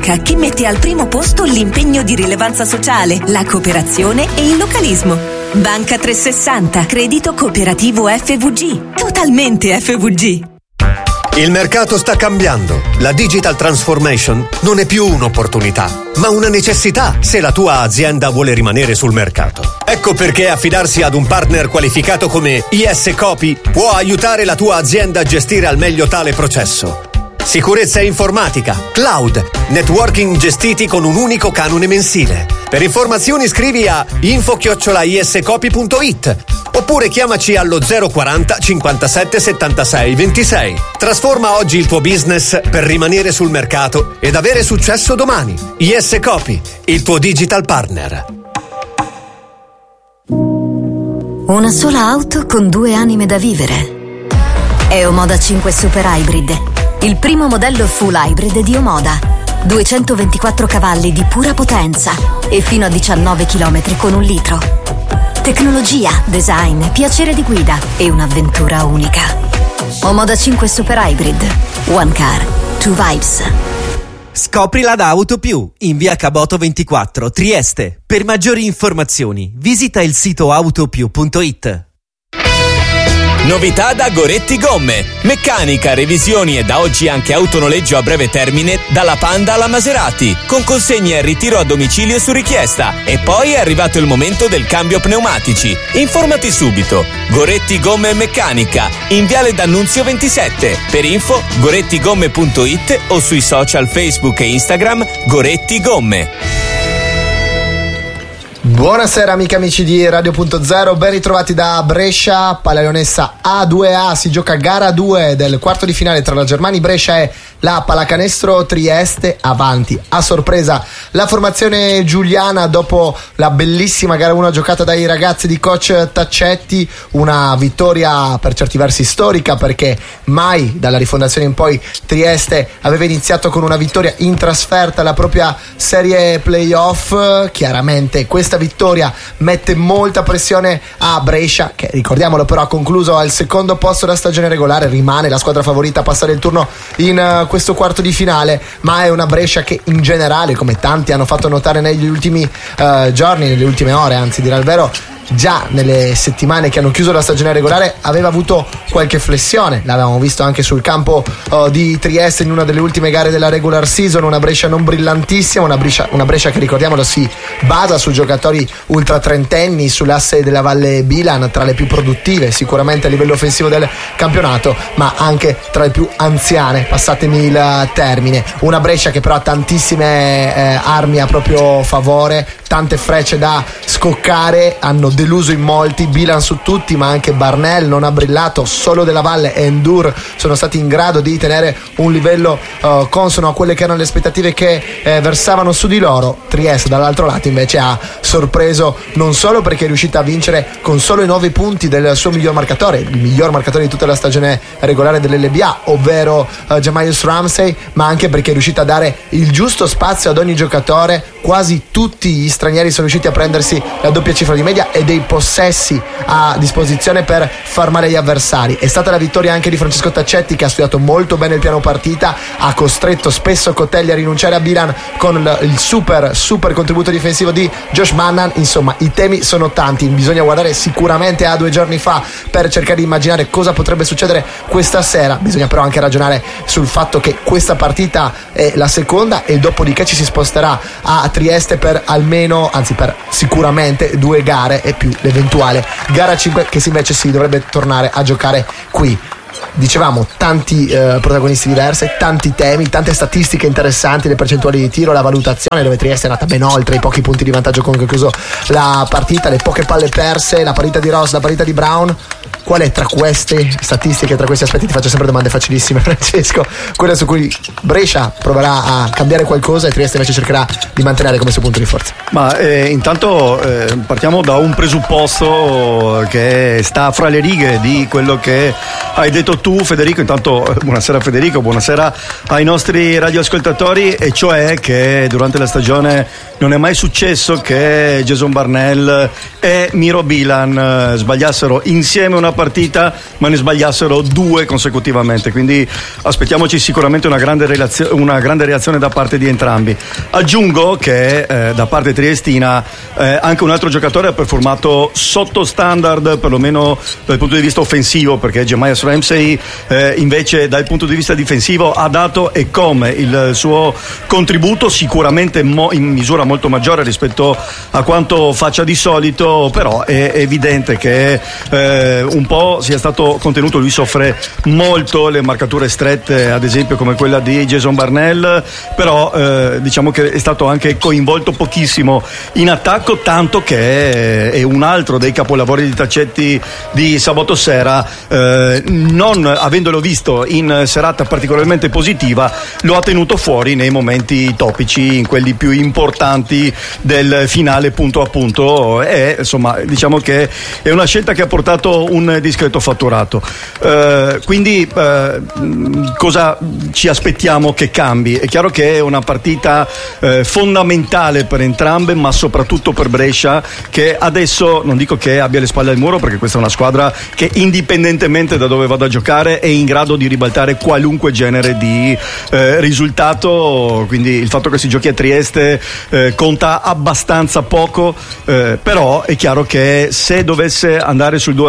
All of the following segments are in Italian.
banca che mette al primo posto l'impegno di rilevanza sociale, la cooperazione e il localismo. Banca 360, credito cooperativo FVG. Totalmente FVG. Il mercato sta cambiando. La digital transformation non è più un'opportunità, ma una necessità se la tua azienda vuole rimanere sul mercato. Ecco perché affidarsi ad un partner qualificato come IS Copy può aiutare la tua azienda a gestire al meglio tale processo. Sicurezza informatica, cloud, networking gestiti con un unico canone mensile. Per informazioni scrivi a info@iscopy.it oppure chiamaci allo 040 57 76 26. Trasforma oggi il tuo business per rimanere sul mercato ed avere successo domani. IS Copy, il tuo digital partner. Una sola auto con 2 anime da vivere. È Omoda 5 Super Hybrid, il primo modello full hybrid di Omoda. 224 cavalli di pura potenza e fino a 19 km con 1 litro. Tecnologia, design, piacere di guida e un'avventura unica. Omoda 5 Super Hybrid. One car, two vibes. Scoprila da AutoPiù in via Caboto 24, Trieste. Per maggiori informazioni visita il sito autopiù.it. Novità da Goretti Gomme. Meccanica, revisioni e da oggi anche autonoleggio a breve termine dalla Panda alla Maserati, con consegne e ritiro a domicilio su richiesta. E poi è arrivato il momento del cambio pneumatici. Informati subito. Goretti Gomme e Meccanica, in viale D'Annunzio 27. Per info gorettigomme.it o sui social Facebook e Instagram Goretti Gomme. Buonasera amiche e amici di Radio.0, ben ritrovati da Brescia, Palla-Leonessa A2A, si gioca gara 2 del quarto di finale tra la Germania Brescia e la Pallacanestro Trieste. Avanti a sorpresa la formazione giuliana dopo la bellissima gara 1 giocata dai ragazzi di coach Taccetti, una vittoria per certi versi storica perché mai dalla rifondazione in poi Trieste aveva iniziato con una vittoria in trasferta la propria serie playoff. Chiaramente questa vittoria mette molta pressione a Brescia, che ricordiamolo però ha concluso al secondo posto della stagione regolare, rimane la squadra favorita a passare il turno in questo quarto di finale, ma è una Brescia che in generale, come tanti hanno fatto notare negli ultimi giorni, nelle ultime ore anzi dirà il vero, già nelle settimane che hanno chiuso la stagione regolare aveva avuto qualche flessione, l'avevamo visto anche sul campo di Trieste in una delle ultime gare della regular season. Una Brescia non brillantissima, una Brescia che ricordiamolo si basa su giocatori ultra trentenni, sull'asse della Valle Bilan, tra le più produttive sicuramente a livello offensivo del campionato, ma anche tra le più anziane, passatemi il termine. Una Brescia che però ha tantissime armi a proprio favore, tante frecce da scoccare, hanno deluso in molti, Bilan su tutti, ma anche Barnell non ha brillato, solo Della Valle e Endur sono stati in grado di tenere un livello consono a quelle che erano le aspettative che versavano su di loro. Trieste dall'altro lato invece ha sorpreso non solo perché è riuscita a vincere con solo i 9 punti del suo miglior marcatore, il miglior marcatore di tutta la stagione regolare dell'LBA, ovvero Jahmius Ramsey, ma anche perché è riuscita a dare il giusto spazio ad ogni giocatore. Quasi tutti gli stranieri sono riusciti a prendersi la doppia cifra di media e dei possessi a disposizione per far male agli avversari. È stata la vittoria anche di Francesco Taccetti, che ha studiato molto bene il piano partita, ha costretto spesso Cotelli a rinunciare a Bilan con il super contributo difensivo di Josh Mannan. Insomma, i temi sono tanti, bisogna guardare sicuramente a 2 giorni fa per cercare di immaginare cosa potrebbe succedere questa sera. Bisogna però anche ragionare sul fatto che questa partita è la seconda e dopodiché ci si sposterà a Trieste per almeno, anzi per sicuramente 2 gare e più l'eventuale gara 5 che invece si dovrebbe tornare a giocare qui. Dicevamo tanti protagonisti diversi, tanti temi, tante statistiche interessanti, le percentuali di tiro, la valutazione dove Trieste è andata ben oltre i pochi punti di vantaggio con cui ha chiuso la partita, le poche palle perse, la parità di Ross, la parità di Brown. Qual è tra queste statistiche, tra questi aspetti, ti faccio sempre domande facilissime Francesco, quella su cui Brescia proverà a cambiare qualcosa e Trieste invece cercherà di mantenere come suo punto di forza? Ma intanto partiamo da un presupposto che sta fra le righe di quello che hai detto tu Federico. Intanto buonasera Federico, buonasera ai nostri radioascoltatori, e cioè che durante la stagione non è mai successo che Jason Barnell e Miro Bilan sbagliassero insieme una partita ma ne sbagliassero 2 consecutivamente, quindi aspettiamoci sicuramente una grande reazione da parte di entrambi. Aggiungo che da parte triestina anche un altro giocatore ha performato sotto standard, perlomeno dal punto di vista offensivo, perché Jeremiah Ramsey invece dal punto di vista difensivo ha dato e come il suo contributo, sicuramente in misura molto maggiore rispetto a quanto faccia di solito, però è evidente che un po' sia stato contenuto. Lui soffre molto le marcature strette, ad esempio come quella di Jason Barnell, però diciamo che è stato anche coinvolto pochissimo in attacco, tanto che è un altro dei capolavori di Taccetti di sabato sera. Non avendolo visto in serata particolarmente positiva, lo ha tenuto fuori nei momenti topici, in quelli più importanti del finale punto a punto, e insomma diciamo che è una scelta che ha portato un discreto fatturato. Quindi cosa ci aspettiamo che cambi? È chiaro che è una partita fondamentale per entrambe, ma soprattutto per Brescia, che adesso non dico che abbia le spalle al muro, perché questa è una squadra che indipendentemente da dove vada a giocare è in grado di ribaltare qualunque genere di risultato, quindi il fatto che si giochi a Trieste conta abbastanza poco, però è chiaro che se dovesse andare sul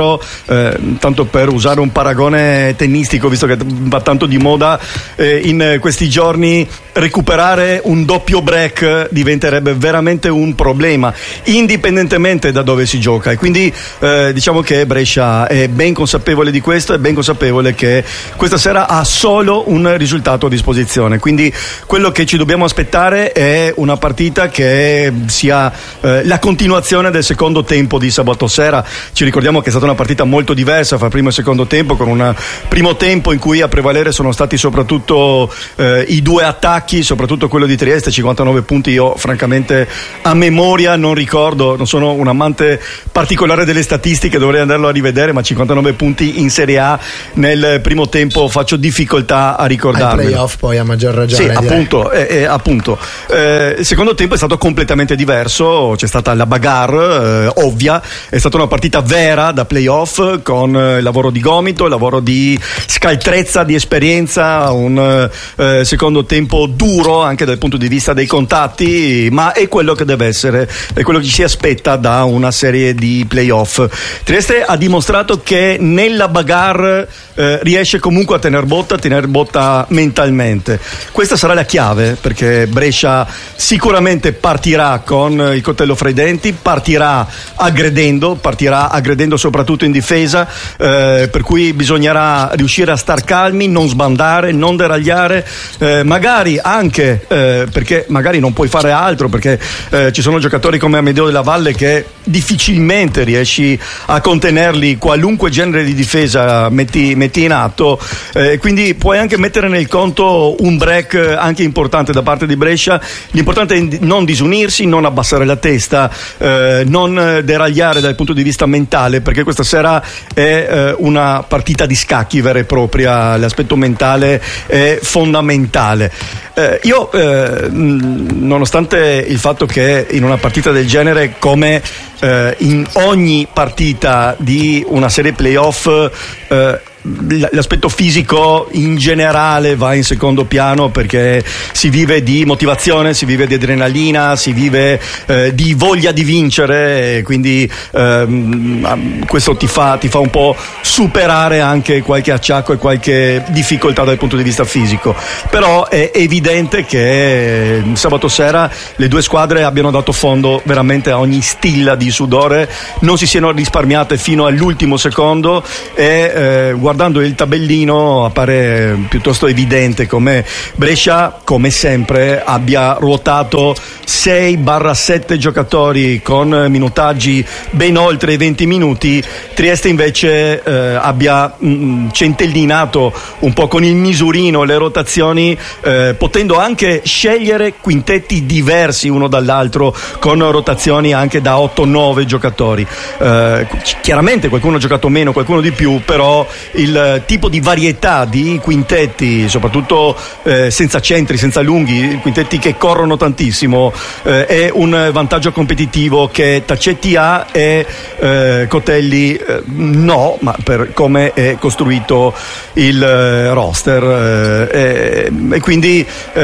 2-0, tanto per usare un paragone tennistico, visto che va tanto di moda in questi giorni, recuperare un doppio break diventerebbe veramente un problema, indipendentemente da dove si gioca, e quindi diciamo che Brescia è ben consapevole di questo, è ben consapevole che questa sera ha solo un risultato a disposizione, quindi quello che ci dobbiamo aspettare è una partita che sia la continuazione del secondo tempo di sabato sera. Ci ricordiamo che è stata una partita molto diversa fra primo e secondo tempo, con un primo tempo in cui a prevalere sono stati soprattutto i 2 attacchi, soprattutto quello di Trieste, 59 punti. Io francamente a memoria non ricordo, non sono un amante particolare delle statistiche, dovrei andarlo a rivedere, ma 59 punti in Serie A nel primo tempo faccio difficoltà a ricordarmi. Ai playoff poi a maggior ragione. Sì, appunto. Il secondo tempo è stato completamente diverso, c'è stata la bagarre ovvia, è stata una partita vera da playoff, con lavoro di gomito, lavoro di scaltrezza, di esperienza, un secondo tempo duro anche dal punto di vista dei contatti, ma è quello che deve essere, è quello che ci si aspetta da una serie di playoff. Trieste ha dimostrato che nella bagarre riesce comunque a tener botta mentalmente. Questa sarà la chiave, perché Brescia sicuramente partirà con il coltello fra i denti, partirà aggredendo soprattutto in difesa, per cui bisognerà riuscire a star calmi, non sbandare, non deragliare, magari anche perché magari non puoi fare altro, perché ci sono giocatori come Amedeo della Valle che difficilmente riesci a contenerli, qualunque genere di difesa metti in atto, quindi puoi anche mettere nel conto un break anche importante da parte di Brescia. L'importante è non disunirsi, non abbassare la testa, non deragliare dal punto di vista mentale, perché questa sera è una partita di scacchi vera e propria, l'aspetto mentale è fondamentale. Io nonostante il fatto che in una partita del genere, come in ogni partita di una serie playoff, l'aspetto fisico in generale va in secondo piano, perché si vive di motivazione, si vive di adrenalina, si vive di voglia di vincere, quindi questo ti fa un po' superare anche qualche acciacco e qualche difficoltà dal punto di vista fisico. Però è evidente che sabato sera le due squadre abbiano dato fondo veramente a ogni stilla di sudore, non si siano risparmiate fino all'ultimo secondo, e guardando il tabellino appare piuttosto evidente come Brescia, come sempre, abbia ruotato 6-7 giocatori con minutaggi ben oltre i 20 minuti. Trieste invece abbia centellinato un po' con il misurino le rotazioni, potendo anche scegliere quintetti diversi uno dall'altro, con rotazioni anche da 8-9 giocatori. Chiaramente qualcuno ha giocato meno, qualcuno di più, però il tipo di varietà di quintetti, soprattutto senza centri, senza lunghi, quintetti che corrono tantissimo, è un vantaggio competitivo che Taccetti ha e Cotelli no, ma per come è costruito il roster, e quindi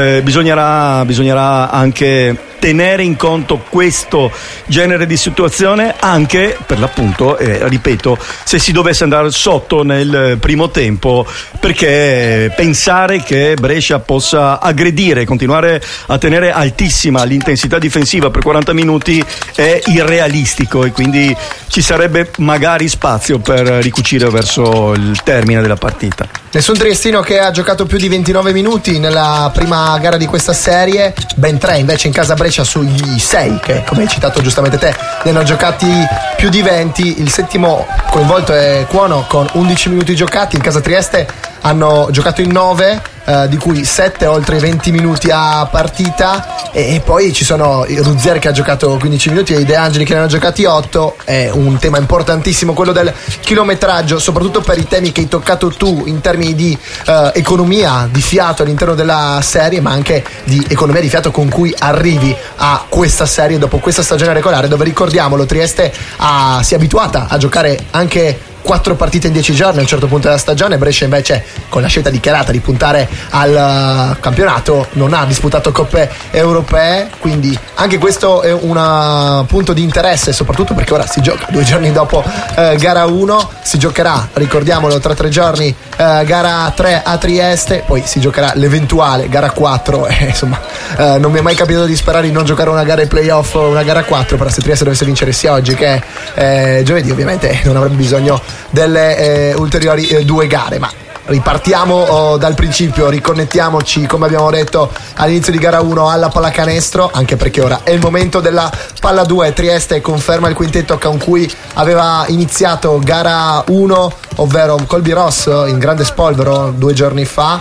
bisognerà anche tenere in conto questo genere di situazione, anche per l'appunto, ripeto, se si dovesse andare sotto nel primo tempo, perché pensare che Brescia possa aggredire, continuare a tenere altissima l'intensità difensiva per 40 minuti è irrealistico, e quindi ci sarebbe magari spazio per ricucire verso il termine della partita. Nessun triestino che ha giocato più di 29 minuti nella prima gara di questa serie, ben 3 invece in casa Brescia sugli 6 che, come hai citato giustamente te, ne hanno giocati più di 20. Il settimo coinvolto è Cuono con 11 minuti giocati. In casa Trieste hanno giocato in 9, di cui 7 oltre i 20 minuti a partita, e poi ci sono il Ruzier che ha giocato 15 minuti e i De Angeli che ne hanno giocati 8. È un tema importantissimo quello del chilometraggio, soprattutto per i temi che hai toccato tu in termini di economia di fiato all'interno della serie, ma anche di economia di fiato con cui arrivi a questa serie dopo questa stagione regolare, dove, ricordiamolo, Trieste si è abituata a giocare anche 4 partite in 10 giorni a un certo punto della stagione. Brescia invece, con la scelta dichiarata di puntare al campionato, non ha disputato coppe europee, quindi anche questo è un punto di interesse, soprattutto perché ora si gioca 2 giorni dopo gara 1, si giocherà, ricordiamolo, tra 3 giorni gara 3 a Trieste, poi si giocherà l'eventuale gara 4, insomma non mi è mai capitato di sperare di non giocare una gara ai playoff, una gara 4, però se Trieste dovesse vincere sia oggi che giovedì, ovviamente non avrebbe bisogno delle ulteriori 2 gare. Ma ripartiamo dal principio, riconnettiamoci, come abbiamo detto all'inizio di gara 1, alla pallacanestro, anche perché ora è il momento della palla 2. Trieste conferma il quintetto con cui aveva iniziato gara 1, ovvero Colby Ross in grande spolvero 2 giorni fa,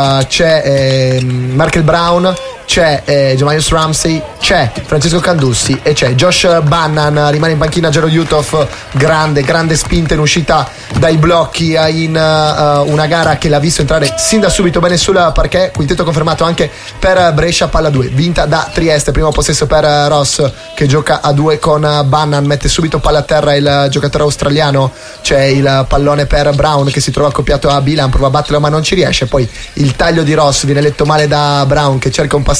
c'è Markel Brown, c'è Jamaius Ramsey, c'è Francesco Candussi e c'è Josh Bannan. Rimane in panchina Gero Jutov, grande spinta in uscita dai blocchi in una gara che l'ha visto entrare sin da subito bene sul parquet. Quintetto confermato anche per Brescia, palla 2 vinta da Trieste, primo possesso per Ross che gioca a 2 con Bannan, mette subito palla a terra il giocatore australiano, c'è il pallone per Brown che si trova accoppiato a Bilan, prova a batterlo ma non ci riesce, poi il taglio di Ross viene letto male da Brown che cerca un passaggio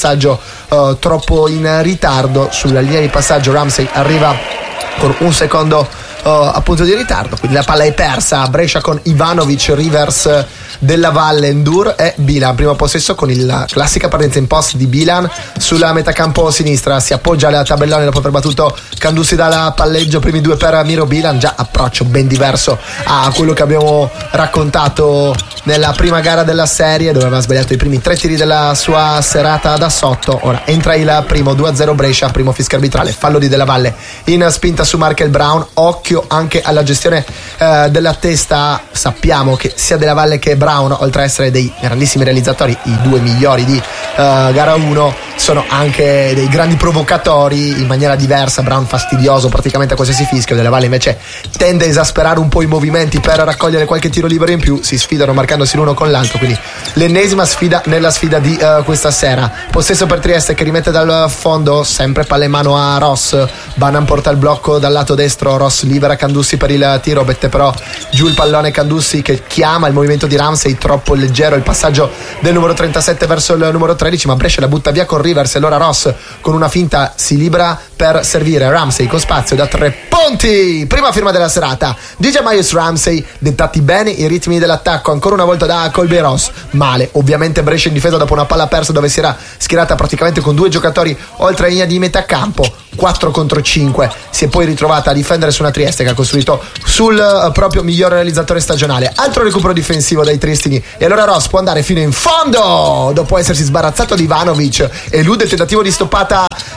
troppo in ritardo. Sulla linea di passaggio Ramsey arriva con 1 secondo appunto di ritardo, quindi la palla è persa. Brescia con Ivanovic, Rivers, Della Valle, Endur e Bilan, primo possesso con la classica partenza in post di Bilan sulla metacampo sinistra, si appoggia alla tabellone dopo aver battuto Candussi dalla palleggio, primi 2 per Miro Bilan, già approccio ben diverso a quello che abbiamo raccontato nella prima gara della serie, dove aveva sbagliato i primi 3 tiri della sua serata da sotto. Ora entra il primo, 2-0 Brescia, primo fischio arbitrale, fallo di Della Valle in spinta su Markel Brown. Occhio anche alla gestione della testa, sappiamo che sia Della Valle che Brown, oltre a essere dei grandissimi realizzatori, i 2 migliori di gara 1, sono anche dei grandi provocatori in maniera diversa. Brown fastidioso praticamente a qualsiasi fischio, Della Valle invece tende a esasperare un po' i movimenti per raccogliere qualche tiro libero in più, si sfidano marcandosi l'uno con l'altro, quindi l'ennesima sfida nella sfida di questa sera. Possesso per Trieste che rimette dal fondo, sempre palla in mano a Ross, Bannan porta il blocco dal lato destro, Ross libera Candussi per il tiro, mette però giù il pallone Candussi che chiama il movimento di Ramsey, troppo leggero il passaggio del numero 37 verso il numero 13, ma Brescia la butta via con Rivers, e allora Ross con una finta si libera per servire Ramsey con spazio da 3 punti. Prima firma della serata di Jamaius Ramsey, dettati bene i ritmi dell'attacco ancora una volta da Colby Ross, male ovviamente Brescia in difesa dopo una palla persa dove si era schierata praticamente con 2 giocatori oltre la linea di metacampo, 4 contro 5, si è poi ritrovata a difendere su una Trieste che ha costruito sul proprio miglior realizzatore stagionale. Altro recupero difensivo dai triestini, e allora Ross può andare fino in fondo dopo essersi sbarazzato di Ivanovic, elude il tentativo di stoppata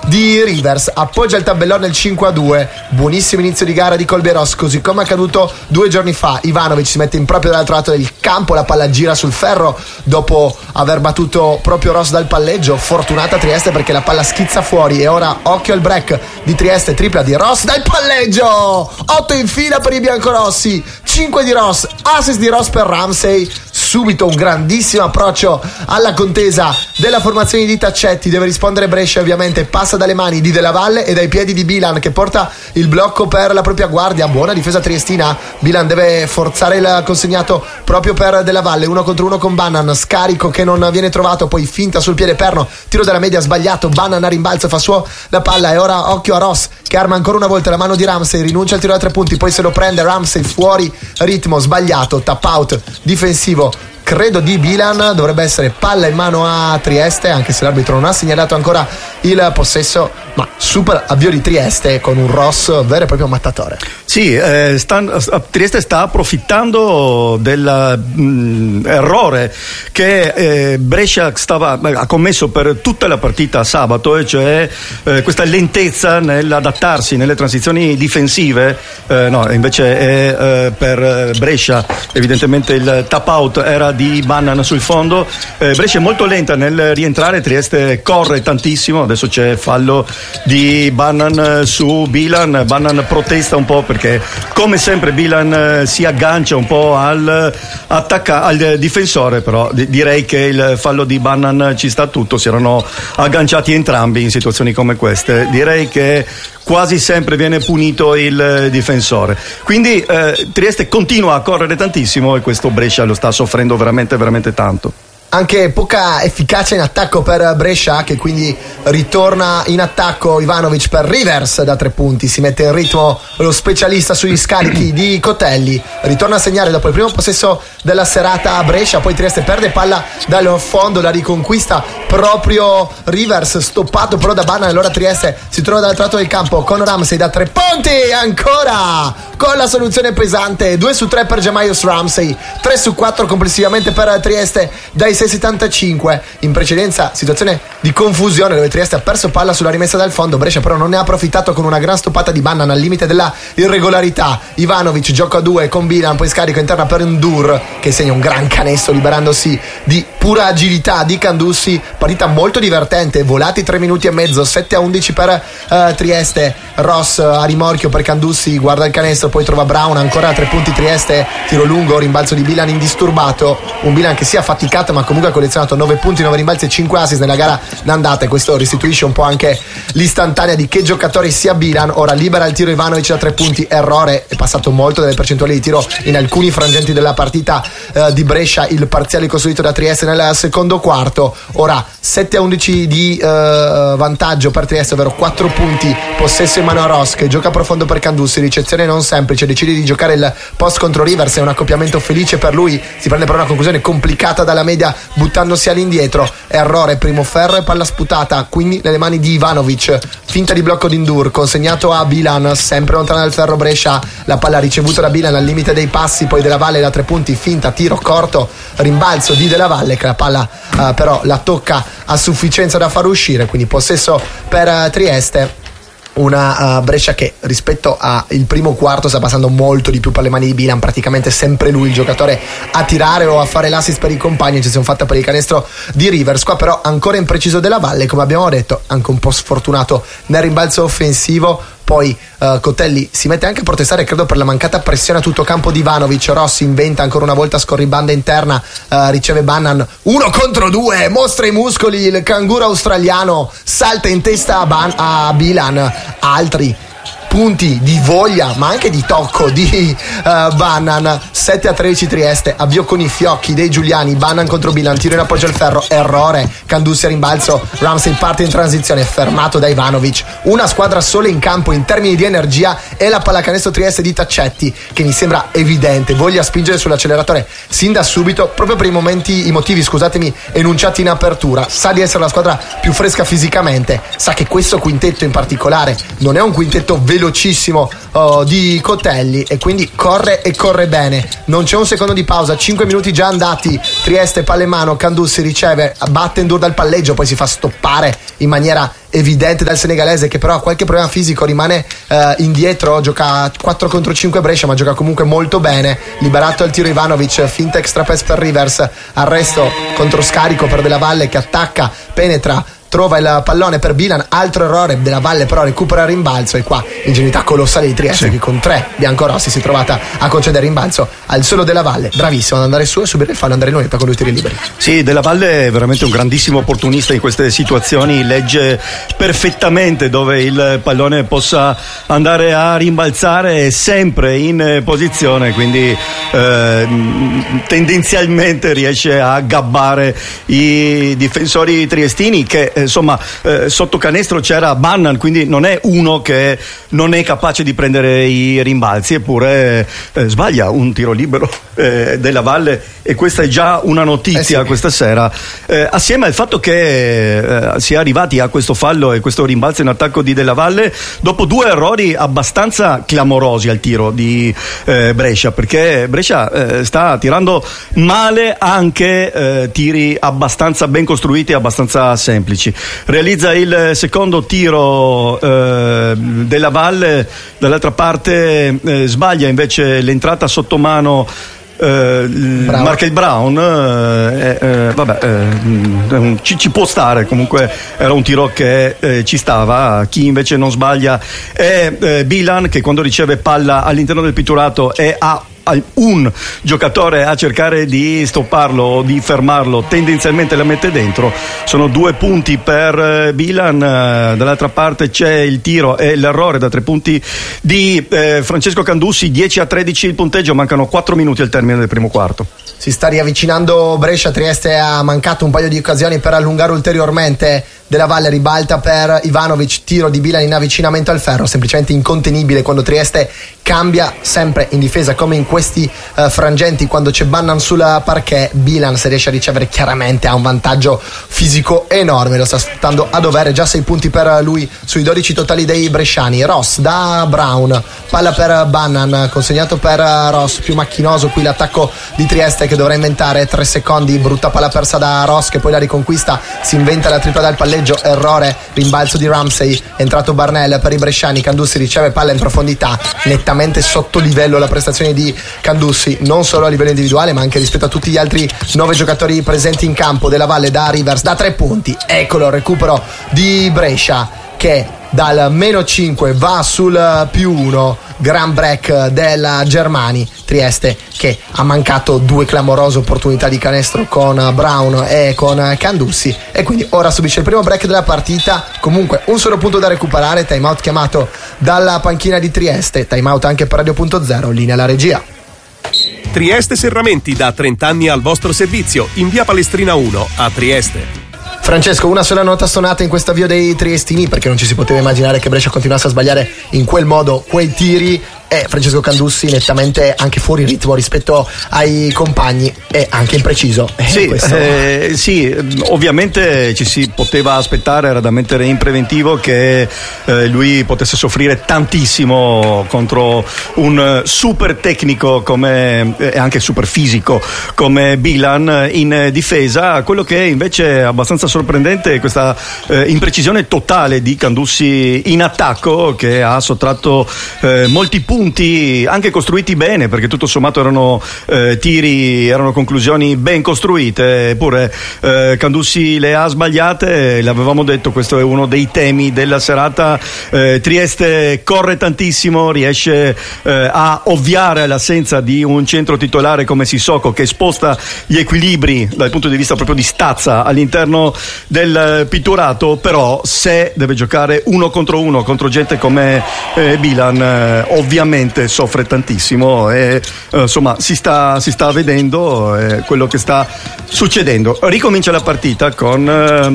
di Rivers, appoggia il tabellone nel 5-2. Buonissimo inizio di gara di Colby e Ross, così come accaduto 2 giorni fa. Ivanovic si mette in proprio dall'altro lato del campo, la palla gira sul ferro dopo aver battuto proprio Ross dal palleggio. Fortunata Trieste perché la palla schizza fuori, e ora occhio al break di Trieste, tripla di Ross dal palleggio, 8 in fila per i biancorossi, 5 di Ross, assist di Ross per Ramsey. Subito un grandissimo approccio alla contesa della formazione di Taccetti, deve rispondere Brescia, ovviamente passa dalle mani di Della Valle e dai piedi di Bilan che porta il blocco per la propria guardia. Buona difesa triestina, Bilan deve forzare il consegnato proprio per Della Valle, 1 contro 1 con Bannan, scarico che non viene trovato, poi finta sul piede perno, tiro dalla media sbagliato, Bannan a rimbalzo fa suo la palla, e ora occhio a Ross che arma ancora una volta la mano di Ramsey, rinuncia al tiro da 3 punti, poi se lo prende Ramsey, fuori ritmo, sbagliato, tap out difensivo credo di Bilan, dovrebbe essere palla in mano a Trieste, anche se l'arbitro non ha segnalato ancora il possesso, ma super avvio di Trieste con un Ross vero e proprio mattatore. Sì, Trieste sta approfittando dell'errore che Brescia ha commesso per tutta la partita sabato, e cioè questa lentezza nell'adattarsi nelle transizioni difensive. No, invece è per Brescia evidentemente il tap out era di Bannan sul fondo. Brescia è molto lenta nel rientrare, Trieste corre tantissimo, adesso c'è fallo di Bannan su Bilan. Bannan protesta un po' perché come sempre Bilan si aggancia un po' al difensore, però direi che il fallo di Bannan ci sta tutto, si erano agganciati entrambi in situazioni come queste, direi che quasi sempre viene punito il difensore, quindi Trieste continua a correre tantissimo e questo Brescia lo sta soffrendo veramente veramente tanto. Anche poca efficacia in attacco per Brescia, che quindi ritorna in attacco Ivanovic per Rivers da 3 punti, si mette in ritmo lo specialista sugli scarichi di Cotelli, ritorna a segnare dopo il primo possesso della serata a Brescia, poi Trieste perde palla dal fondo, la riconquista proprio Rivers, stoppato però da Bannan, allora Trieste si trova dall'altro lato del campo con Ramsey da 3 punti, ancora con la soluzione pesante, 2 su 3 per Jamaius Ramsey, 3 su 4 complessivamente per Trieste dai 6,75. In precedenza situazione di confusione dove Trieste ha perso palla sulla rimessa dal fondo, Brescia però non ne ha approfittato con una gran stoppata di Bannan al limite della irregolarità. Ivanovic gioco a 2 con Bilan, poi scarico interna per Ndur che segna un gran canestro liberandosi di pura agilità di Candussi. Partita molto divertente, volati 3 minuti e mezzo, 7-11 per Trieste. Ross a rimorchio per Candussi, guarda il canestro, poi trova Brown, ancora a 3 punti Trieste, tiro lungo, rimbalzo di Bilan indisturbato, un Bilan che si è affaticato ma comunque ha collezionato 9 punti, 9 rimbalzi e 5 assist nella gara d'andata, e questo restituisce un po' anche l'istantanea di che giocatori sia Bilan. Ora libera il tiro Ivanovic da 3 punti, errore, è passato molto delle percentuali di tiro in alcuni frangenti della partita di Brescia, il parziale costruito da Trieste nel secondo quarto. Ora 7-11 di vantaggio per Trieste, ovvero 4 punti, possesso in mano a Ross che gioca profondo per Candussi, ricezione non semplice, decide di giocare il post contro Rivers, è un accoppiamento felice per lui, si prende però una conclusione complicata dalla media buttandosi all'indietro, errore, primo ferro e palla sputata quindi nelle mani di Ivanovic, finta di blocco di Ndur, consegnato a Bilan, sempre lontana dal ferro Brescia, la palla ricevuta da Bilan al limite dei passi, poi Della Valle da 3 punti, finta, tiro corto, rimbalzo di Della Valle che la palla però la tocca a sufficienza da far uscire, quindi possesso per Trieste. Una Brescia che rispetto al primo quarto sta passando molto di più per le mani di Bilan, praticamente sempre lui il giocatore a tirare o a fare l'assist per i compagni, ci siamo fatta per il canestro di Rivers. Qua però ancora impreciso Della Valle, come abbiamo detto, anche un po' sfortunato nel rimbalzo offensivo. Poi Cotelli si mette anche a protestare, credo per la mancata pressione a tutto campo di Ivanovic. Rossi inventa ancora una volta scorribanda interna, riceve Bannan 1 contro 2, mostra i muscoli il canguro australiano, salta in testa a Bilan, altri punti di voglia ma anche di tocco di Bannan. 7-13 Trieste, avvio con i fiocchi dei giuliani, Bannan contro Bilan, tiro in appoggio al ferro, errore, Candussi a rimbalzo, Ramsey parte in transizione, fermato da Ivanovic. Una squadra sola in campo in termini di energia è la pallacanestro Trieste di Taccetti, che mi sembra evidente voglia spingere sull'acceleratore sin da subito, proprio per i motivi enunciati in apertura. Sa di essere la squadra più fresca fisicamente, sa che questo quintetto in particolare non è un quintetto velocissimo velocissimo di Cotelli, e quindi corre bene. Non c'è un secondo di pausa, 5 minuti già andati. Trieste palla in mano, Candussi riceve, batte Ndour dal palleggio, poi si fa stoppare in maniera evidente dal senegalese, che però ha qualche problema fisico, rimane indietro, gioca 4 contro 5 Brescia, ma gioca comunque molto bene. Liberato al tiro Ivanovic, finta extra pass per Rivers, arresto contro scarico per Della Valle che attacca, penetra, trova il pallone per Bilan, altro errore, Della Valle però recupera il rimbalzo, e qua ingenuità colossale di Trieste, che con 3 biancorossi si è trovata a concedere rimbalzo al solo Della Valle, bravissimo ad andare su e subire il fallo, andare in noi per con 2 tiri liberi. Sì, Della Valle è veramente un grandissimo opportunista in queste situazioni, legge perfettamente dove il pallone possa andare a rimbalzare, è sempre in posizione, quindi tendenzialmente riesce a gabbare i difensori triestini, che insomma sotto canestro c'era Bannan, quindi non è uno che non è capace di prendere i rimbalzi, eppure sbaglia un tiro libero Della Valle, e questa è già una notizia questa sera, assieme al fatto che si è arrivati a questo fallo e questo rimbalzo in attacco di Della Valle dopo 2 errori abbastanza clamorosi al tiro di Brescia, perché Brescia sta tirando male anche tiri abbastanza ben costruiti, abbastanza semplici. Realizza il secondo tiro Della Valle, dall'altra parte sbaglia invece l'entrata sotto mano Markel Brown, ci può stare, comunque era un tiro che ci stava. Chi invece non sbaglia è Bilan, che quando riceve palla all'interno del pitturato è a un giocatore a cercare di stopparlo o di fermarlo, tendenzialmente la mette dentro. Sono 2 punti per Bilan, dall'altra parte c'è il tiro e l'errore da 3 punti di Francesco Candussi, 10-13 il punteggio, mancano 4 minuti al termine del primo quarto. Si sta riavvicinando Brescia, Trieste ha mancato un paio di occasioni per allungare ulteriormente. Della Valle ribalta per Ivanovic, tiro di Bilan in avvicinamento al ferro, semplicemente incontenibile quando Trieste cambia sempre in difesa, come in questi frangenti quando c'è Bannan sul parquet. Bilan, se riesce a ricevere, chiaramente ha un vantaggio fisico enorme, lo sta sfruttando a dovere, già 6 punti per lui sui 12 totali dei bresciani. Ross da Brown, palla per Bannan, consegnato per Ross, più macchinoso qui l'attacco di Trieste che dovrà inventare 3 secondi, brutta palla persa da Ross che poi la riconquista, si inventa la tripla dal palleggio, errore, rimbalzo di Ramsey, è entrato Barnell per i bresciani, Candussi riceve palla in profondità, nettamente sotto livello la prestazione di Candussi, non solo a livello individuale ma anche rispetto a tutti gli altri 9 giocatori presenti in campo. Della Valle da Rivers, da 3 punti, eccolo il recupero di Brescia che dal -5 va sul +1, gran break della Germani. Trieste che ha mancato 2 clamorose opportunità di canestro con Brown e con Candussi, e quindi ora subisce il primo break della partita. Comunque un solo punto da recuperare, timeout chiamato dalla panchina di Trieste, timeout anche per Radio.0, linea alla regia. Trieste Serramenti, da 30 anni al vostro servizio, in via Palestrina 1 a Trieste. Francesco, una sola nota stonata in questo avvio dei triestini, perché non ci si poteva immaginare che Brescia continuasse a sbagliare in quel modo quei tiri, e Francesco Candussi nettamente anche fuori ritmo rispetto ai compagni e anche impreciso. Sì, ovviamente ci si poteva aspettare, era da mettere in preventivo che lui potesse soffrire tantissimo contro un super tecnico come e anche super fisico come Bilan in difesa. Quello che invece è abbastanza sorprendente è questa imprecisione totale di Candussi in attacco, che ha sottratto molti punti anche costruiti bene, perché tutto sommato erano tiri, erano conclusioni ben costruite, eppure Candussi le ha sbagliate. L'avevamo detto, questo è uno dei temi della serata. Trieste corre tantissimo, riesce a ovviare all'assenza di un centro titolare come Sissoko, che sposta gli equilibri dal punto di vista proprio di stazza all'interno del pitturato, però se deve giocare 1 contro 1 contro gente come Bilan, ovviamente soffre tantissimo, e insomma si sta vedendo quello che sta succedendo. Ricomincia la partita con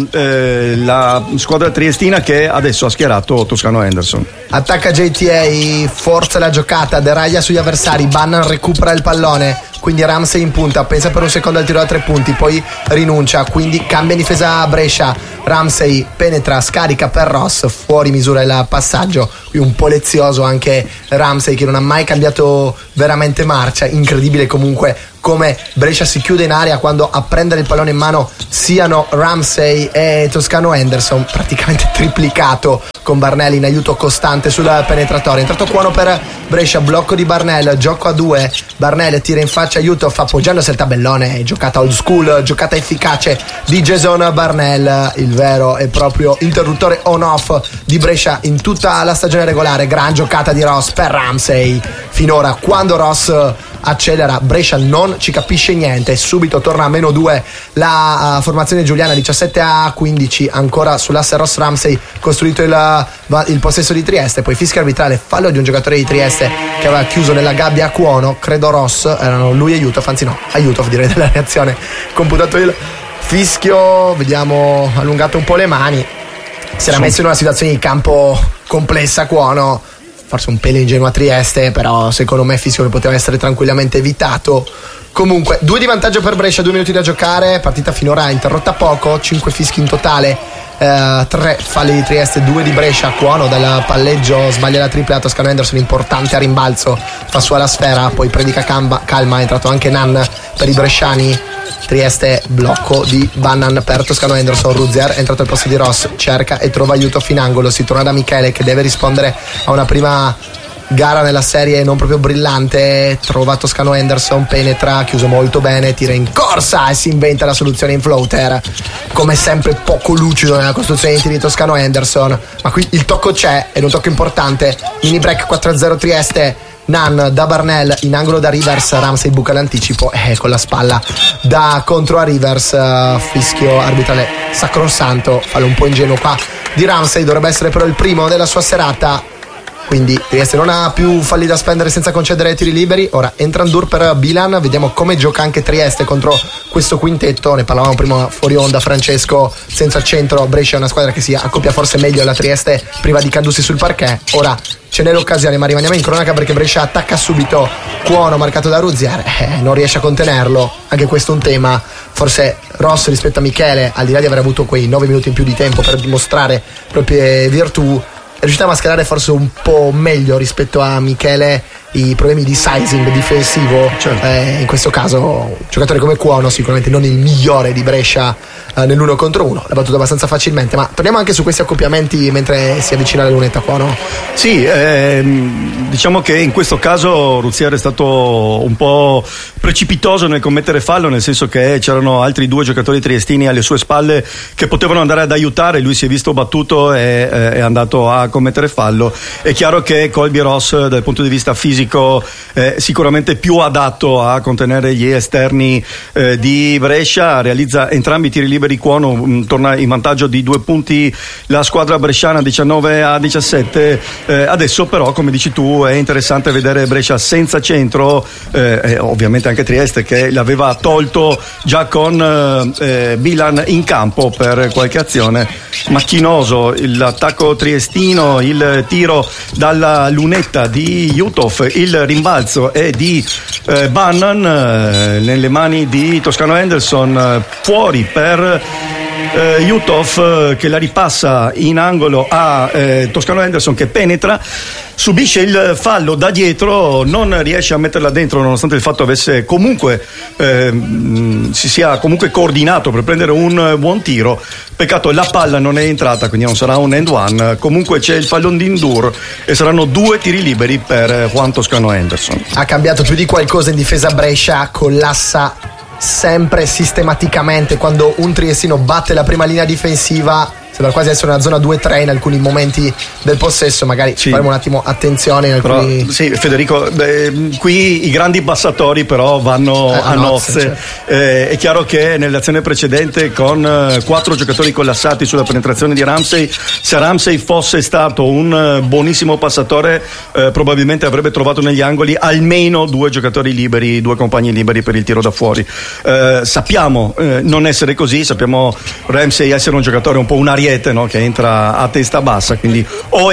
la squadra triestina che adesso ha schierato Toscano Henderson. Attacca JTA, forza la giocata, deraglia sugli avversari, Bannan recupera il pallone, quindi Ramsey in punta, pensa per un secondo al tiro da 3 punti, poi rinuncia, quindi cambia in difesa a Brescia. Ramsey penetra, scarica per Ross, fuori misura il passaggio, qui un po' lezioso anche Ramsey che non ha mai cambiato veramente marcia. Incredibile comunque come Brescia si chiude in area quando a prendere il pallone in mano siano Ramsey e Toscano Henderson, praticamente triplicato con Barnell in aiuto costante sul penetratore. Entrato Cuono per Brescia, blocco di Barnell, gioco a 2, Barnell tira in faccia aiuto, fa appoggiandosi al tabellone, giocata old school, giocata efficace di Jason Barnell, il vero e proprio interruttore on-off di Brescia in tutta la stagione regolare. Gran giocata di Ross per Ramsey. Finora quando Ross accelera Brescia non ci capisce niente, subito torna a -2 la formazione giuliana, 17-15 ancora sull'asse Ross Ramsey, costruito il possesso di Trieste, poi fischio arbitrale, fallo di un giocatore di Trieste che aveva chiuso nella gabbia a Cuono, credo Ross, erano lui e Jutov, anzi no, a Jutov direi della reazione, computato il fischio, vediamo, allungato un po' le mani, si era messo in una situazione di campo complessa Cuono, forse un pelo ingenuo a Trieste, però secondo me fischio che poteva essere tranquillamente evitato. Comunque 2 di vantaggio per Brescia, 2 minuti da giocare, partita finora interrotta poco, 5 fischi in totale, 3 falli di Trieste, 2 di Brescia. Cuono dal palleggio sbaglia la tripla, Toscano Henderson importante a rimbalzo, fa sua la sfera, poi predica calma, è entrato anche Nan per i bresciani. Trieste, blocco di Bannan per Toscano Henderson, Ruzier è entrato al posto di Ross, cerca e trova aiuto in angolo, si torna da Michele che deve rispondere a una prima gara nella serie non proprio brillante, trova Toscano Henderson, penetra, chiuso molto bene, tira in corsa e si inventa la soluzione in floater, come sempre poco lucido nella costruzione dei tiri di Toscano Henderson, ma qui il tocco c'è ed è un tocco importante. Mini break 4-0 Trieste, Nan da Barnell in angolo da Rivers, Ramsey buca l'anticipo con la spalla da contro a Rivers, fischio arbitrale sacrosanto, fallo un po' ingenuo qua di Ramsey, dovrebbe essere però il primo della sua serata, quindi Trieste non ha più falli da spendere senza concedere tiri liberi. Ora entra Ndur per Bilan, vediamo come gioca anche Trieste contro questo quintetto, ne parlavamo prima fuori onda Francesco, senza centro Brescia è una squadra che si accoppia forse meglio alla Trieste priva di Cadussi sul parquet. Ora ce n'è l'occasione, ma rimaniamo in cronaca perché Brescia attacca subito Cuono marcato da Ruzier, non riesce a contenerlo, anche questo è un tema. Forse Ross rispetto a Michele, al di là di aver avuto quei 9 minuti in più di tempo per dimostrare proprie virtù, è riuscito a mascherare forse un po' meglio rispetto a Michele i problemi di sizing difensivo, certo. In questo caso un giocatore come Cuono sicuramente non il migliore di Brescia nell'1 contro 1, l'ha battuto abbastanza facilmente, ma torniamo anche su questi accoppiamenti mentre si avvicina la lunetta Cuono. Sì, diciamo che in questo caso Ruzier è stato un po' precipitoso nel commettere fallo, nel senso che c'erano altri 2 giocatori triestini alle sue spalle che potevano andare ad aiutare, lui si è visto battuto e è andato a commettere fallo. È chiaro che Colby Ross dal punto di vista fisico sicuramente più adatto a contenere gli esterni di Brescia, realizza entrambi i tiri liberi. Cuono torna in vantaggio di 2 punti la squadra bresciana, 19-17. Adesso però, come dici tu, è interessante vedere Brescia senza centro, ovviamente anche Trieste che l'aveva tolto già con Bilan in campo per qualche azione. Macchinoso l'attacco triestino, il tiro dalla lunetta di Jutov, il rimbalzo è di Bannan nelle mani di Toscano Henderson, fuori per Jutov che la ripassa in angolo a Toscano Henderson che penetra, subisce il fallo da dietro, non riesce a metterla dentro nonostante il fatto avesse comunque si sia comunque coordinato per prendere un buon tiro. Peccato la palla non è entrata, quindi non sarà un end one. Comunque c'è il fallon di Ndur e saranno 2 tiri liberi per Juan Toscano Henderson. Ha cambiato più di qualcosa in difesa Brescia, collassa sempre sistematicamente quando un triestino batte la prima linea difensiva. Sembra quasi essere una zona 2-3 in alcuni momenti del possesso, magari ci faremo un attimo attenzione in alcuni... Però, sì, Federico, qui i grandi passatori però vanno a nozze. Certo. È chiaro che nell'azione precedente con 4 giocatori collassati sulla penetrazione di Ramsey, se Ramsey fosse stato un buonissimo passatore probabilmente avrebbe trovato negli angoli almeno 2 giocatori liberi, 2 compagni liberi per il tiro da fuori. Sappiamo non essere così, sappiamo Ramsey essere un giocatore un po' un ariete Ariete, no? Che entra a testa bassa, quindi o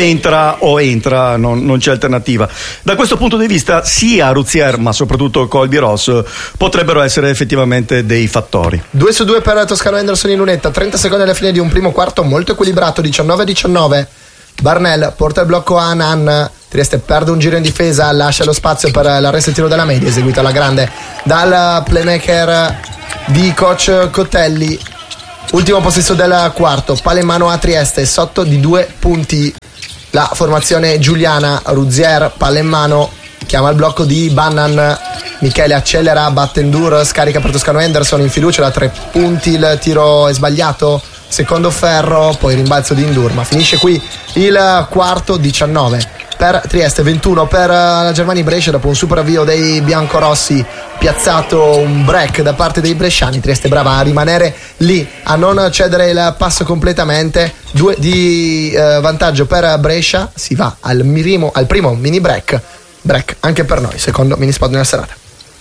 entra, non c'è alternativa. Da questo punto di vista sia Ruzier ma soprattutto Colby Ross potrebbero essere effettivamente dei fattori. 2-2 per Toscano Henderson in lunetta, 30 secondi alla fine di un primo quarto molto equilibrato, 19-19. Barnell porta il blocco a Nan, Trieste perde un giro in difesa, lascia lo spazio per l'arresto e tiro della media eseguito alla grande dal playmaker di coach Cottelli. Ultimo possesso del quarto, palla in mano a Trieste, sotto di 2 punti la formazione giuliana. Ruzier, palla in mano, chiama il blocco di Bannan, Michele accelera, Battendur, scarica per Toscano Henderson, in fiducia da 3 punti, il tiro è sbagliato, secondo ferro, poi rimbalzo di Indur, ma finisce qui il quarto. 19 per Trieste, 21 per la Germania Brescia. Dopo un super avvio dei biancorossi, piazzato un break da parte dei bresciani, Trieste brava a rimanere lì, a non cedere il passo completamente. 2 di vantaggio per Brescia, si va al primo mini break anche per noi, secondo mini spot della serata.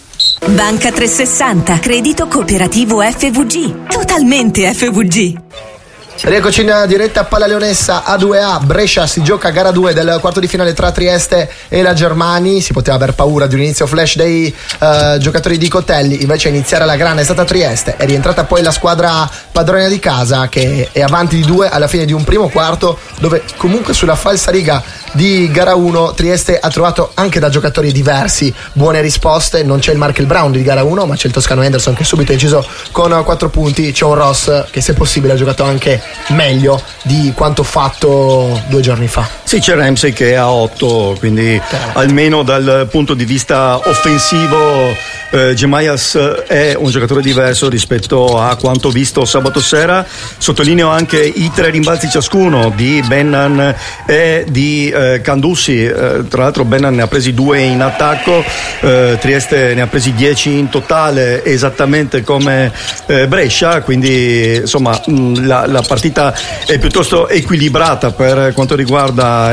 Banca 360, credito cooperativo FVG, totalmente FVG. Rieccoci in diretta Palla Leonessa A2A. Brescia si gioca gara 2 del quarto di finale tra Trieste e la Germani. Si poteva aver paura di un inizio flash dei giocatori di Cottelli, invece a iniziare la grande è stata Trieste. È rientrata poi la squadra padrona di casa, che è avanti di 2 alla fine di un primo quarto, dove comunque sulla falsariga di gara 1 Trieste ha trovato anche da giocatori diversi buone risposte. Non c'è il Markel Brown di gara 1, ma c'è il Toscano Henderson che subito ha inciso con 4 punti. C'è un Ross che, se possibile, ha giocato anche meglio di quanto fatto 2 giorni fa. Sì, c'è Ramsey che è a 8, quindi almeno dal punto di vista offensivo Gemaias è un giocatore diverso rispetto a quanto visto sabato sera. Sottolineo anche i 3 rimbalzi ciascuno di Bennan e di Candussi. Tra l'altro Bennan ne ha presi 2 in attacco, Trieste ne ha presi 10 in totale, esattamente come Brescia, quindi insomma la partita è piuttosto equilibrata per quanto riguarda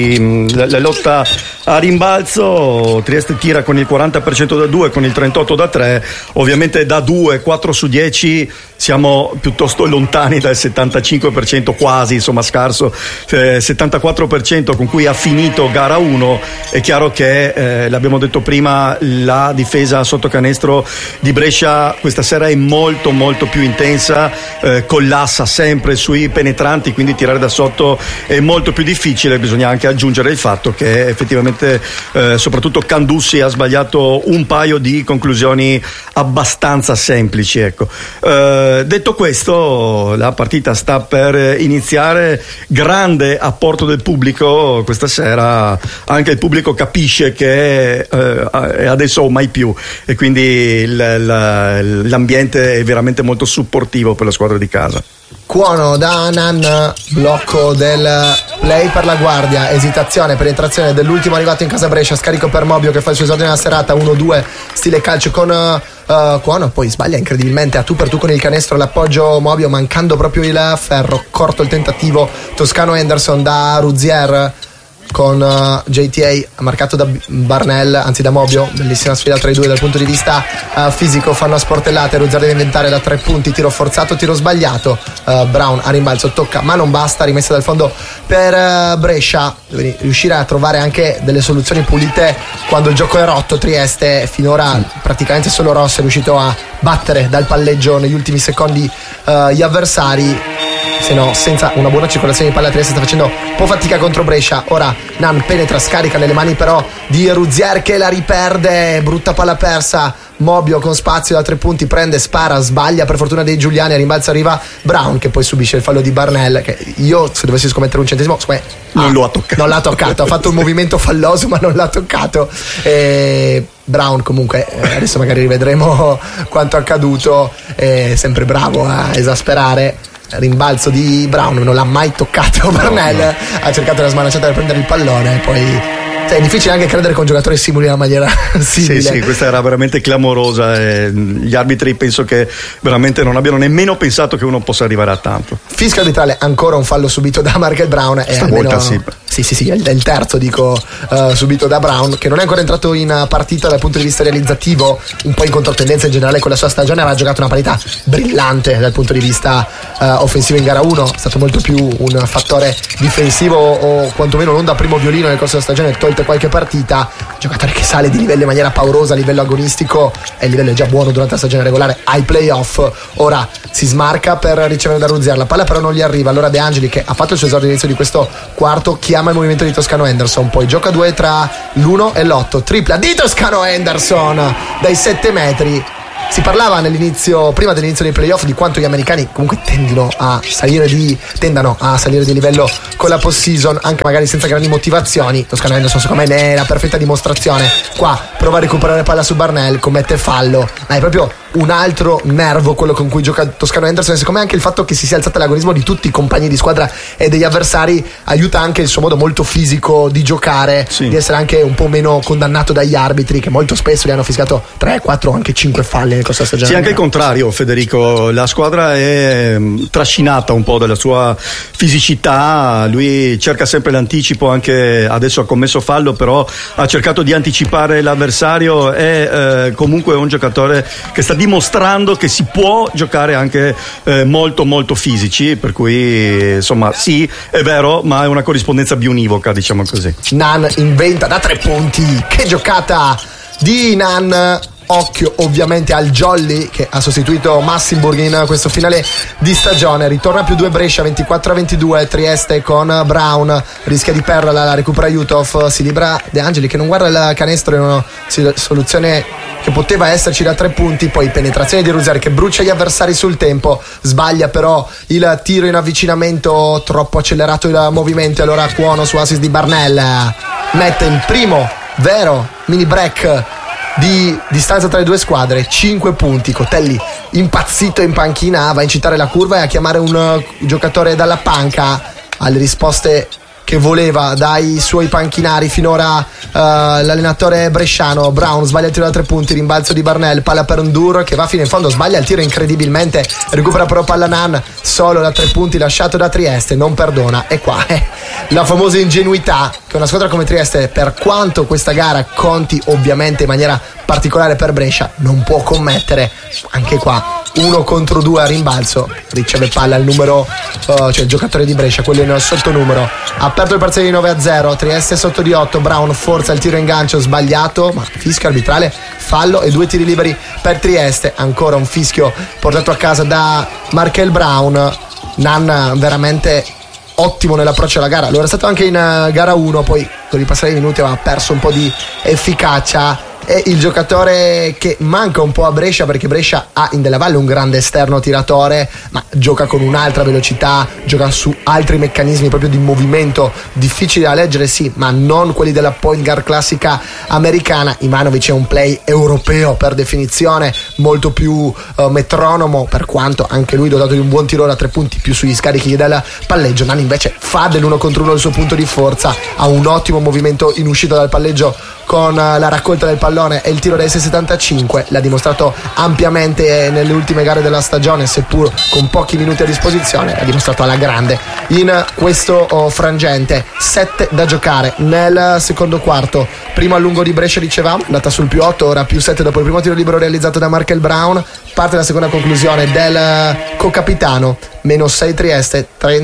la lotta a rimbalzo. Trieste tira con il 40% da 2, con il 38% da 3, ovviamente da 2, 4 su 10 siamo piuttosto lontani dal 75%, quasi, insomma scarso 74% con cui ha finito gara 1. È chiaro che l'abbiamo detto prima, la difesa sotto canestro di Brescia questa sera è molto molto più intensa, collassa sempre sui penetranti, quindi tirare da sotto è molto più difficile. Bisogna anche aggiungere il fatto che effettivamente soprattutto Candussi ha sbagliato un paio di conclusioni abbastanza semplici, ecco. Detto questo, la partita sta per iniziare. Grande apporto del pubblico questa sera, anche il pubblico capisce che è adesso o mai più, e quindi l'ambiente è veramente molto supportivo per la squadra di casa. Cuono da Nan, blocco del play per la Guardia, esitazione, penetrazione dell'ultimo arrivato in casa Brescia, scarico per Mobio che fa il suo esordio nella serata, 1-2 stile calcio con Cuono, poi sbaglia incredibilmente a tu per tu con il canestro, l'appoggio Mobio mancando proprio il ferro, corto il tentativo Toscano Henderson da Ruzier con JTA marcato da Barnell, anzi da Mobio. Bellissima sfida tra i due dal punto di vista fisico, fanno a sportellate. Ruzier deve inventare da 3 punti, tiro forzato, tiro sbagliato. Brown a rimbalzo tocca ma non basta, rimessa dal fondo per Brescia. Deve riuscire a trovare anche delle soluzioni pulite quando il gioco è rotto. Trieste finora praticamente solo Ross è riuscito a battere dal palleggio negli ultimi secondi gli avversari, se no senza una buona circolazione di palla Trieste sta facendo un po' fatica contro Brescia. Ora Nan penetra, scarica nelle mani però di Ruzier che la riperde, brutta palla persa. Mobio con spazio da 3 punti prende, spara, sbaglia per fortuna dei giuliani, a rimbalzo arriva Brown che poi subisce il fallo di Barnell, che io se dovessi scommettere un centesimo non lo ha toccato, non l'ha toccato, ha fatto un movimento falloso ma non l'ha toccato. Brown comunque adesso magari rivedremo quanto accaduto, è sempre bravo a esasperare. Rimbalzo di Brown, non l'ha mai toccato Barnell, ha cercato la smanacciata per prendere il pallone, poi È difficile anche credere che un giocatore simuli una maniera simile. Sì, questa era veramente clamorosa e gli arbitri penso che veramente non abbiano nemmeno pensato che uno possa arrivare a tanto. Fischio arbitrale, ancora un fallo subito da Markel Brown. Stavolta sì. Sì, è il terzo, subito da Brown, che non è ancora entrato in partita dal punto di vista realizzativo, un po' in controtendenza in generale con la sua stagione. Aveva giocato una partita brillante dal punto di vista offensivo in gara 1, è stato molto più un fattore difensivo o quantomeno non da primo violino nel corso della stagione, tolte qualche partita. Giocatore che sale di livello in maniera paurosa a livello agonistico, e il livello è già buono durante la stagione regolare ai playoff. Ora si smarca per ricevere da Ruzier, la palla però non gli arriva. Allora De Angeli, che ha fatto il suo esordio all'inizio di questo quarto, chiama il movimento di Toscano Henderson, poi gioca 2 tra l'1 e l'8, tripla di Toscano Henderson dai 7 metri. Si parlava prima dell'inizio dei playoff, di quanto gli americani comunque tendano a salire di livello con la postseason, anche magari senza grandi motivazioni. Toscano Henderson secondo me ne è la perfetta dimostrazione. Qua prova a recuperare palla su Barnell, commette fallo, ma è proprio un altro nervo quello con cui gioca Toscano Henderson, e secondo me anche il fatto che si sia alzata l'agonismo di tutti i compagni di squadra e degli avversari aiuta anche il suo modo molto fisico di giocare, di essere anche un po' meno condannato dagli arbitri, che molto spesso gli hanno fischiato 3, 4, anche 5 falli nel corso della stagione. Sì, anche il contrario, Federico, la squadra è trascinata un po' dalla sua fisicità, lui cerca sempre l'anticipo, anche adesso ha commesso fallo, però ha cercato di anticipare l'avversario, è comunque un giocatore che sta dimostrando che si può giocare anche molto molto fisici, per cui insomma sì, è vero, ma è una corrispondenza bionivoca, diciamo così. Nan inventa da 3 punti, che giocata di Nan. Occhio ovviamente al Jolly, che ha sostituito Massenburg in questo finale di stagione. Ritorna più 2 Brescia, 24-22. Trieste con Brown, rischia di perderla, la recupera Jutov, si libera De Angeli, che non guarda il canestro, in una soluzione che poteva esserci da 3 punti. Poi penetrazione di Ruzier che brucia gli avversari sul tempo, sbaglia però il tiro in avvicinamento, troppo accelerato il movimento. Allora Cuono su assist di Barnell mette il primo vero mini break di distanza tra le due squadre, 5 punti. Cotelli, impazzito in panchina, va a incitare la curva e a chiamare un giocatore dalla panca. Alle risposte che voleva dai suoi panchinari finora l'allenatore bresciano. Brown sbaglia il tiro da 3 punti, rimbalzo di Barnell, palla per Ndur che va fino in fondo, sbaglia il tiro incredibilmente, recupera però palla Nan, solo da 3 punti lasciato da Trieste, non perdona. E qua la famosa ingenuità che una squadra come Trieste, per quanto questa gara conti ovviamente in maniera particolare per Brescia, non può commettere. Anche qua 1 contro 2 a rimbalzo, riceve palla il numero cioè il giocatore di Brescia, quello nel sottonumero. Ha aperto il parziale di 9-0, Trieste sotto di 8. Brown forza il tiro in gancio, sbagliato, ma fischio arbitrale, fallo e 2 tiri liberi per Trieste. Ancora un fischio portato a casa da Markel Brown. Nan veramente ottimo nell'approccio alla gara, lo era stato anche in gara 1, poi con i passati minuti aveva perso un po' di efficacia. È il giocatore che manca un po' a Brescia, perché Brescia ha in Della Valle un grande esterno tiratore, ma gioca con un'altra velocità, gioca su altri meccanismi proprio di movimento difficili da leggere, sì, ma non quelli della point guard classica americana. Ivanovic è un play europeo per definizione, molto più metronomo, per quanto anche lui dotato di un buon tiro da 3 punti, più sugli scarichi del palleggio. Nan invece fa dell'1 contro 1 il suo punto di forza, ha un ottimo movimento in uscita dal palleggio con la raccolta del pallone e il tiro dai 6,75. L'ha dimostrato ampiamente nelle ultime gare della stagione, seppur con pochi minuti a disposizione, l'ha dimostrato alla grande in questo frangente. 7 da giocare nel secondo quarto. Primo allungo di Brescia, dicevamo, andata sul più 8, ora più 7 dopo il primo tiro libero realizzato da Markel Brown. Parte la seconda conclusione del co-capitano, meno 6 Trieste,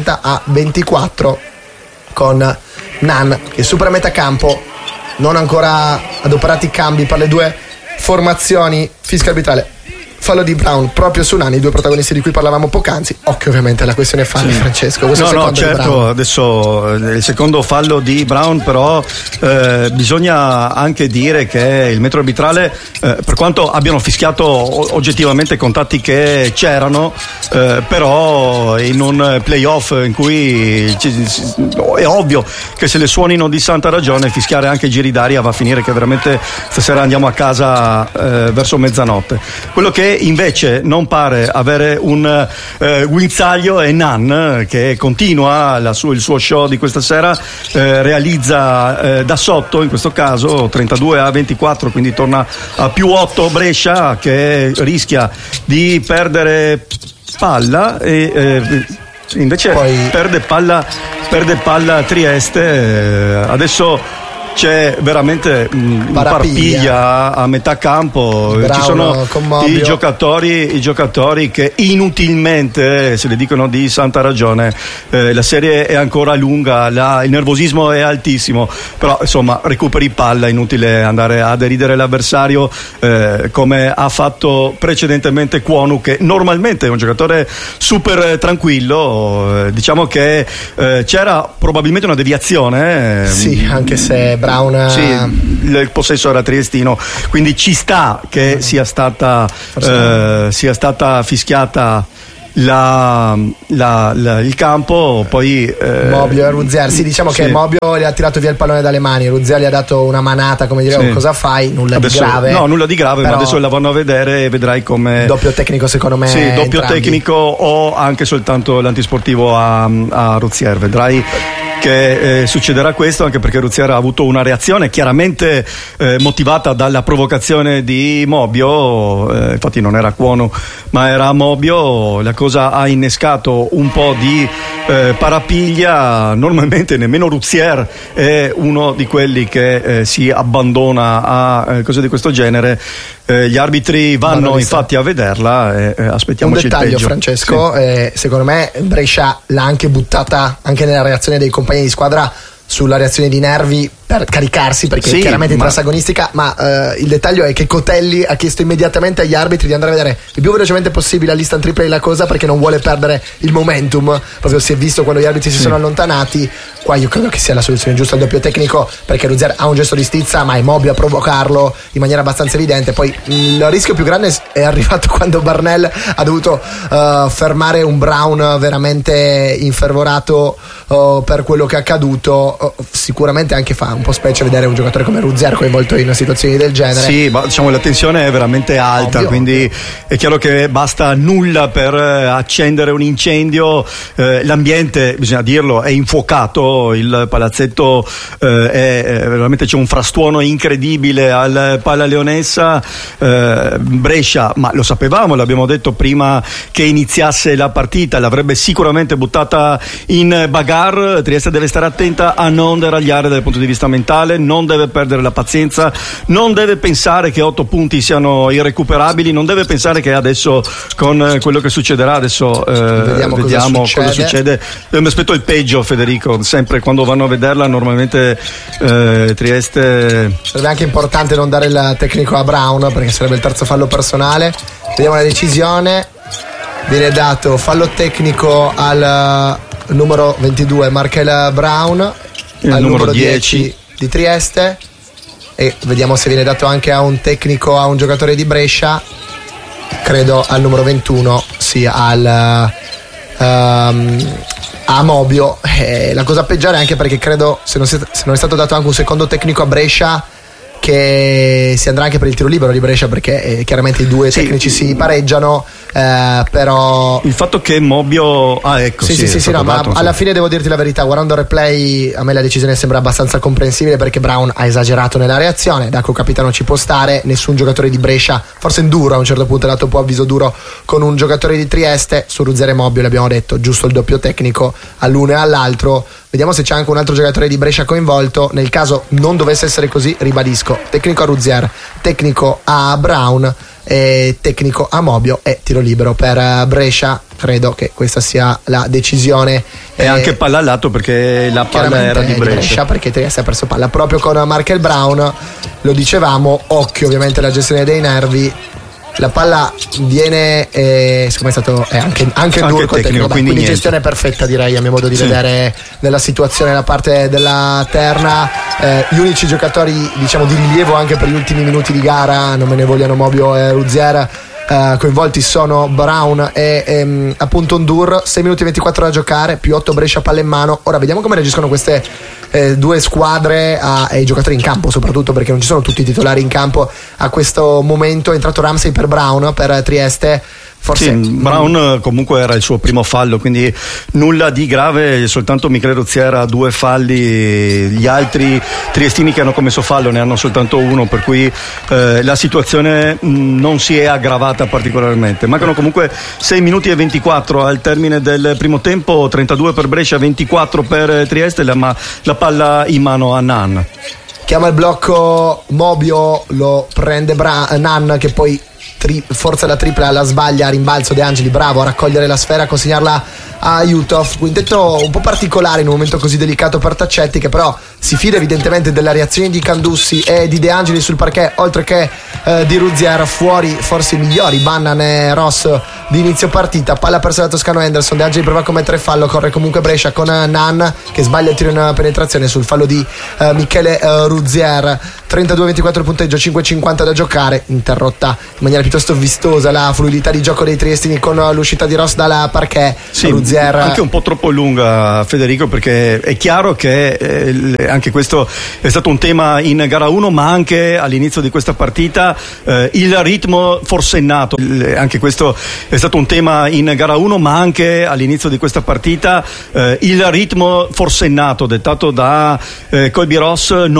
30-24, con Nan che supera metà campo. Non ancora adoperati cambi per le due formazioni. Fischio arbitrale, fallo di Brown proprio su Nani, i 2 protagonisti di cui parlavamo poc'anzi. Occhio ovviamente alla questione falli, sì. Francesco, questo no certo, adesso il secondo fallo di Brown, però bisogna anche dire che il metro arbitrale, per quanto abbiano fischiato oggettivamente contatti che c'erano, però in un playoff in cui è ovvio che se le suonino di santa ragione, fischiare anche giri d'aria va a finire che veramente stasera andiamo a casa verso mezzanotte. Quello che invece non pare avere un guinzaglio è Nan, che continua il suo show di questa sera, realizza da sotto in questo caso 32-24, quindi torna a più 8 Brescia, che rischia di perdere palla e invece poi perde palla Trieste. Adesso c'è veramente parapiglia a metà campo. Brown, ci sono i giocatori che inutilmente se le dicono di santa ragione. La serie è ancora lunga, il nervosismo è altissimo, però insomma recuperi palla, inutile andare a deridere l'avversario come ha fatto precedentemente Kwonu, che normalmente è un giocatore super tranquillo. Diciamo che c'era probabilmente una deviazione, sì, anche se Brown, sì, il possesso era triestino, quindi ci sta che sia stata fischiata il campo. Poi Mobio e Ruzier, sì, diciamo che Mobio gli ha tirato via il pallone dalle mani, Ruzier gli ha dato una manata, come dire, cosa fai? Nulla di grave. No, nulla di grave, ma adesso la vanno a vedere e vedrai come doppio tecnico, secondo me. Sì, doppio tecnico o anche soltanto l'antisportivo a Ruzier, vedrai che succederà questo, anche perché Ruzier ha avuto una reazione chiaramente motivata dalla provocazione di Mobio, infatti non era Kwonu ma era Mobio. La cosa ha innescato un po' di parapiglia. Normalmente nemmeno Ruzier è uno di quelli che si abbandona a cose di questo genere. Gli arbitri vanno infatti a vederla e aspettiamoci il peggio. Un dettaglio, Francesco, secondo me Brescia l'ha anche buttata anche nella reazione dei compagni di squadra sulla reazione di nervi per caricarsi, perché è chiaramente intrasagonistica, ma il dettaglio è che Cotelli ha chiesto immediatamente agli arbitri di andare a vedere il più velocemente possibile all'instant replay la cosa, perché non vuole perdere il momentum. Proprio si è visto quando gli arbitri si sono allontanati. Qua io credo che sia la soluzione giusta, il doppio tecnico, perché Ruzier ha un gesto di stizza ma è Mobio a provocarlo in maniera abbastanza evidente. Poi il rischio più grande è arrivato quando Barnell ha dovuto fermare un Brown veramente infervorato per quello che è accaduto. Sicuramente anche fa un po' specie vedere un giocatore come Ruzier coinvolto in situazioni del genere. Sì, ma diciamo la tensione è veramente alta, quindi è chiaro che basta nulla per accendere un incendio. L'ambiente, bisogna dirlo, è infuocato. Il palazzetto veramente c'è un frastuono incredibile al Palla Leonessa. Brescia, ma lo sapevamo, l'abbiamo detto prima che iniziasse la partita, l'avrebbe sicuramente buttata in bagarre. Trieste deve stare attenta a non deragliare dal punto di vista mentale, non deve perdere la pazienza, non deve pensare che 8 punti siano irrecuperabili, non deve pensare che adesso con quello che succederà adesso vediamo cosa succede. Mi aspetto il peggio, Federico, sempre quando vanno a vederla normalmente Trieste. Sarebbe anche importante non dare il tecnico a Brown, perché sarebbe il terzo fallo personale. Vediamo la decisione, viene dato fallo tecnico al numero 22 Markel Brown, al numero 10 di Trieste, e vediamo se viene dato anche a un tecnico a un giocatore di Brescia, credo al numero 21, sì, a Mobio. La cosa peggiore è anche perché credo, se non è stato dato anche un secondo tecnico a Brescia, che si andrà anche per il tiro libero di Brescia, perché chiaramente i due tecnici si pareggiano, però il fatto che Mobio no, ma alla fine devo dirti la verità, guardando il replay a me la decisione sembra abbastanza comprensibile, perché Brown ha esagerato nella reazione. Dacco capitano ci può stare, nessun giocatore di Brescia, forse Enduro a un certo punto ha dato un po' avviso duro con un giocatore di Trieste. Su Ruzier e Mobio l'abbiamo detto, giusto il doppio tecnico all'uno e all'altro. Vediamo se c'è anche un altro giocatore di Brescia coinvolto. Nel caso non dovesse essere così, ribadisco, tecnico a Ruzier, tecnico a Brown e tecnico a Mobio e tiro libero per Brescia. Credo che questa sia la decisione. E anche palla al lato, perché la palla era di Brescia, perché Trieste ha perso palla proprio con Markel Brown. Lo dicevamo, occhio ovviamente alla gestione dei nervi. La palla viene, siccome è stato anche duro col tecnico, quindi gestione perfetta, direi, a mio modo di vedere nella situazione da parte della terna. Gli unici giocatori, diciamo, di rilievo anche per gli ultimi minuti di gara, non me ne vogliano Mobio e Ruzier, coinvolti sono Brown e appunto Ndur. 6 minuti e 24 da giocare, più 8 Brescia palla in mano. Ora vediamo come reagiscono queste due squadre e i giocatori in campo, soprattutto perché non ci sono tutti i titolari in campo a questo momento. È entrato Ramsey per Brown per Trieste. Forse Brown comunque era il suo primo fallo, quindi nulla di grave, soltanto Michele Ruziera ha 2 falli, gli altri triestini che hanno commesso fallo ne hanno soltanto uno, per cui la situazione non si è aggravata particolarmente. Mancano comunque 6 minuti e 24 al termine del primo tempo, 32 per Brescia, 24 per Trieste, la palla in mano a Nan. Chiama il blocco Mobio, lo prende Nan che poi forza la tripla, la sbaglia, rimbalzo De Angeli, bravo a raccogliere la sfera, a consegnarla a Jutov. Quintetto un po' particolare in un momento così delicato per Taccetti, che però si fida evidentemente della reazione di Candussi e di De Angeli sul parquet, oltre che di Ruzier. Fuori forse i migliori Bannan e Ross di inizio partita. Palla persa da Toscano Henderson, De Angeli prova a commettere fallo, corre comunque Brescia con Nan che sbaglia il tiro in penetrazione sul fallo di Michele Ruzier. 32-24 punteggio, 5:50 da giocare, interrotta in maniera piuttosto vistosa la fluidità di gioco dei triestini con l'uscita di Ross dalla parquet. Sì, Ruzier anche un po' troppo lunga, Federico, perché è chiaro che anche questo è stato un tema in gara 1, ma anche all'inizio di questa partita il ritmo forsennato, anche questo è stato un tema in gara 1, ma anche all'inizio di questa partita il ritmo forsennato dettato da Colby Ross